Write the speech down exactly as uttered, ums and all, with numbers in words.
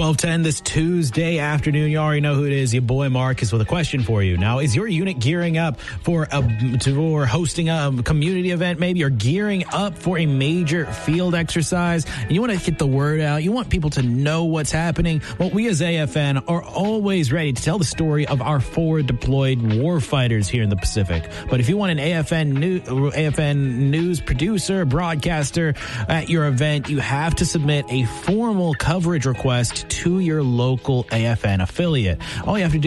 twelve ten this Tuesday afternoon. You already know who it is. Your boy Marcus with a question for you. Now, is your unit gearing up for a for hosting a community event, maybe, or gearing up for a major field exercise? And you want to get the word out. You want people to know what's happening. Well, we as A F N are always ready to tell the story of our forward deployed warfighters here in the Pacific. But if you want an A F N new, A F N news producer, broadcaster at your event, you have to submit a formal coverage request to your local A F N affiliate. All you have to do